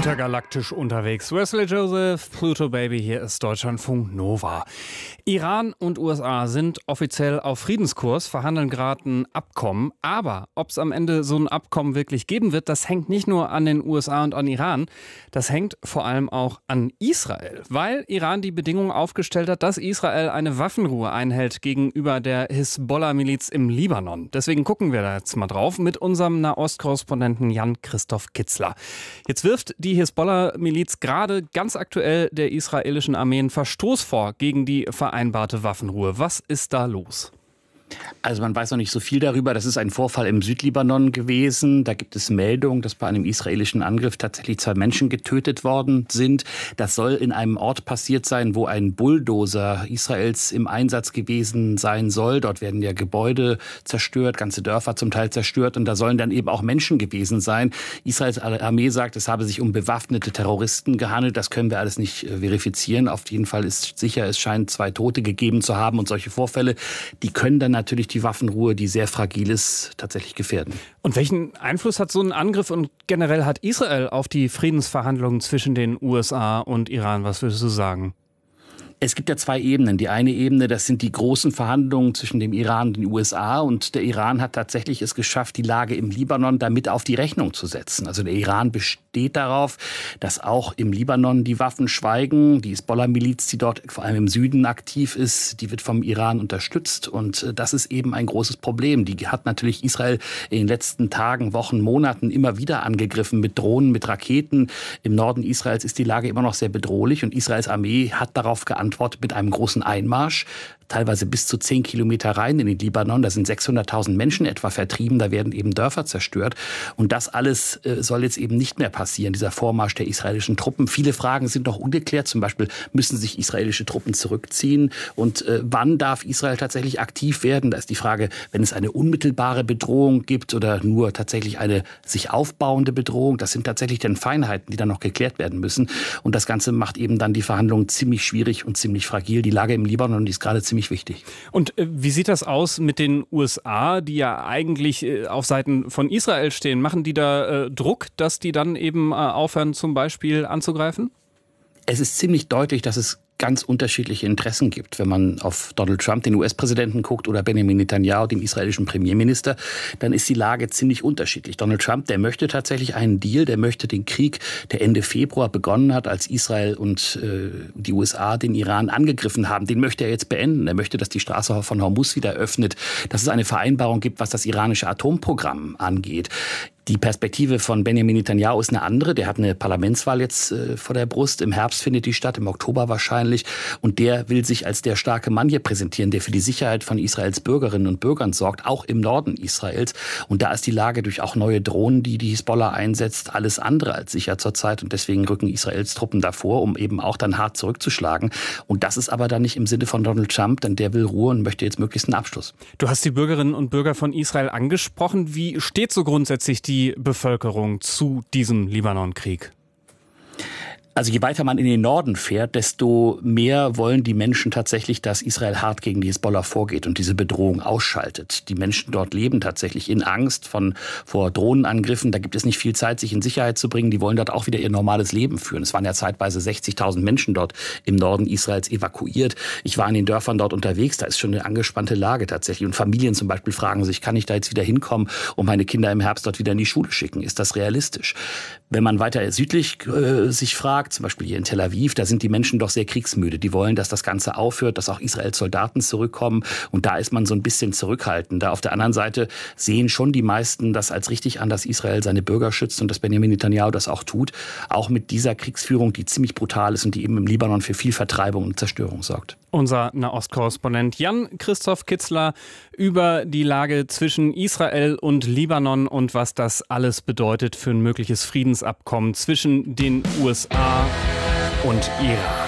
Intergalaktisch unterwegs. Wesley Joseph, Pluto Baby, hier ist Deutschlandfunk Nova. Iran und USA sind offiziell auf Friedenskurs, verhandeln gerade ein Abkommen. Aber ob es am Ende so ein Abkommen wirklich geben wird, das hängt nicht nur an den USA und an Iran. Das hängt vor allem auch an Israel. Weil Iran die Bedingungen aufgestellt hat, dass Israel eine Waffenruhe einhält gegenüber der Hisbollah-Miliz im Libanon. Deswegen gucken wir da jetzt mal drauf mit unserem Nahost-Korrespondenten Jan-Christoph Kitzler. Jetzt wirft die Hisbollah-Miliz gerade ganz aktuell der israelischen Armee einen Verstoß vor gegen die vereinbarte Waffenruhe. Was ist da los? Also man weiß noch nicht so viel darüber. Das ist ein Vorfall im Südlibanon gewesen. Da gibt es Meldungen, dass bei einem israelischen Angriff tatsächlich 2 Menschen getötet worden sind. Das soll in einem Ort passiert sein, wo ein Bulldozer Israels im Einsatz gewesen sein soll. Dort werden ja Gebäude zerstört, ganze Dörfer zum Teil zerstört. Und da sollen dann eben auch Menschen gewesen sein. Israels Armee sagt, es habe sich um bewaffnete Terroristen gehandelt. Das können wir alles nicht verifizieren. Auf jeden Fall ist sicher, es scheint 2 Tote gegeben zu haben. Und solche Vorfälle, die können dann natürlich die Waffenruhe, die sehr fragil ist, tatsächlich gefährden. Und welchen Einfluss hat so ein Angriff und generell hat Israel auf die Friedensverhandlungen zwischen den USA und Iran? Was würdest du sagen? Es gibt ja 2 Ebenen. Die eine Ebene, das sind die großen Verhandlungen zwischen dem Iran und den USA. Und der Iran hat tatsächlich es geschafft, die Lage im Libanon damit auf die Rechnung zu setzen. Also der Iran besteht darauf, dass auch im Libanon die Waffen schweigen. Die Hisbollah-Miliz, die dort vor allem im Süden aktiv ist, die wird vom Iran unterstützt. Und das ist eben ein großes Problem. Die hat natürlich Israel in den letzten Tagen, Wochen, Monaten immer wieder angegriffen mit Drohnen, mit Raketen. Im Norden Israels ist die Lage immer noch sehr bedrohlich. Und Israels Armee hat darauf geantwortet mit einem großen Einmarsch, teilweise bis zu 10 Kilometer rein in den Libanon. Da sind 600.000 Menschen etwa vertrieben, da werden eben Dörfer zerstört. Und das alles soll jetzt eben nicht mehr passieren, dieser Vormarsch der israelischen Truppen. Viele Fragen sind noch ungeklärt, zum Beispiel müssen sich israelische Truppen zurückziehen und wann darf Israel tatsächlich aktiv werden? Da ist die Frage, wenn es eine unmittelbare Bedrohung gibt oder nur tatsächlich eine sich aufbauende Bedrohung. Das sind tatsächlich dann Feinheiten, die dann noch geklärt werden müssen. Und das Ganze macht eben dann die Verhandlungen ziemlich schwierig und ziemlich fragil. Die Lage im Libanon, die ist gerade ziemlich wichtig. Und wie sieht das aus mit den USA, die ja eigentlich auf Seiten von Israel stehen? Machen die da Druck, dass die dann eben aufhören, zum Beispiel anzugreifen? Es ist ziemlich deutlich, dass es ganz unterschiedliche Interessen gibt. Wenn man auf Donald Trump, den US-Präsidenten, guckt oder Benjamin Netanyahu, den israelischen Premierminister, dann ist die Lage ziemlich unterschiedlich. Donald Trump, der möchte tatsächlich einen Deal, der möchte den Krieg, der Ende Februar begonnen hat, als Israel und die USA den Iran angegriffen haben, den möchte er jetzt beenden. Er möchte, dass die Straße von Hormuz wieder öffnet, dass es eine Vereinbarung gibt, was das iranische Atomprogramm angeht. Die Perspektive von Benjamin Netanyahu ist eine andere. Der hat eine Parlamentswahl jetzt vor der Brust. Im Herbst findet die statt, im Oktober wahrscheinlich. Und der will sich als der starke Mann hier präsentieren, der für die Sicherheit von Israels Bürgerinnen und Bürgern sorgt, auch im Norden Israels. Und da ist die Lage durch auch neue Drohnen, die die Hisbollah einsetzt, alles andere als sicher zurzeit. Und deswegen rücken Israels Truppen davor, um eben auch dann hart zurückzuschlagen. Und das ist aber dann nicht im Sinne von Donald Trump, denn der will Ruhe und möchte jetzt möglichst einen Abschluss. Du hast die Bürgerinnen und Bürger von Israel angesprochen. Wie steht so grundsätzlich die Bevölkerung zu diesem Libanonkrieg? Also je weiter man in den Norden fährt, desto mehr wollen die Menschen tatsächlich, dass Israel hart gegen die Hisbollah vorgeht und diese Bedrohung ausschaltet. Die Menschen dort leben tatsächlich in Angst vor Drohnenangriffen. Da gibt es nicht viel Zeit, sich in Sicherheit zu bringen. Die wollen dort auch wieder ihr normales Leben führen. Es waren ja zeitweise 60.000 Menschen dort im Norden Israels evakuiert. Ich war in den Dörfern dort unterwegs. Da ist schon eine angespannte Lage tatsächlich. Und Familien zum Beispiel fragen sich, kann ich da jetzt wieder hinkommen und meine Kinder im Herbst dort wieder in die Schule schicken? Ist das realistisch? Wenn man weiter südlich sich fragt, zum Beispiel hier in Tel Aviv, da sind die Menschen doch sehr kriegsmüde. Die wollen, dass das Ganze aufhört, dass auch Israels Soldaten zurückkommen. Und da ist man so ein bisschen zurückhaltender. Auf der anderen Seite sehen schon die meisten das als richtig an, dass Israel seine Bürger schützt und dass Benjamin Netanyahu das auch tut. Auch mit dieser Kriegsführung, die ziemlich brutal ist und die eben im Libanon für viel Vertreibung und Zerstörung sorgt. Unser Nahostkorrespondent Jan-Christoph Kitzler über die Lage zwischen Israel und Libanon und was das alles bedeutet für ein mögliches Friedensabkommen zwischen den USA und Iran.